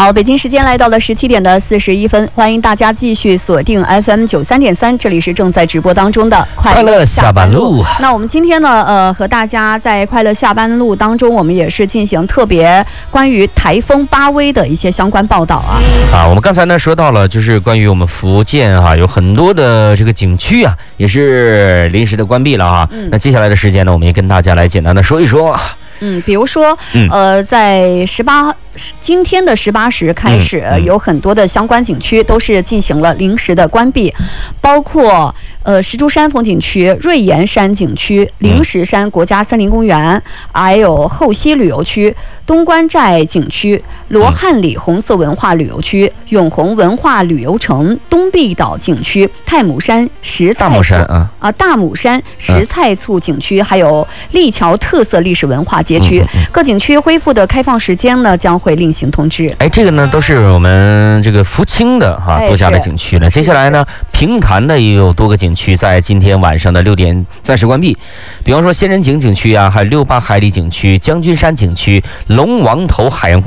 好，北京时间来到了17点的41分，欢迎大家继续锁定 FM 93.3，这里是正在直播当中的快乐下班路。那我们今天呢，和大家在快乐下班路当中，我们也是进行特别关于台风巴威的一些相关报道啊。 我们刚才呢说到了，就是关于我们福建有很多的这个景区也是临时的关闭了啊。那接下来的时间呢，我们也跟大家来简单的说一说。 比如说，在今天的18时开始，有很多的相关景区都是进行了临时的关闭，包括石柱山风景区、瑞岩山景区、灵石山国家森林公园，还有后溪旅游区、东关寨景区、罗汉里红色文化旅游区、永红文化旅游城、东壁岛景区、太母山石菜醋大母山石菜醋景区，还有立桥特色历史文化街区。各景区恢复的开放时间呢，将会另行通知。这个呢都是我们这个福清的多家的景区呢。接下来呢，平潭的也有多个景区在今天晚上的6点暂时关闭，比方说仙人井景区还有68海里景区、将军山景区、龙王头海洋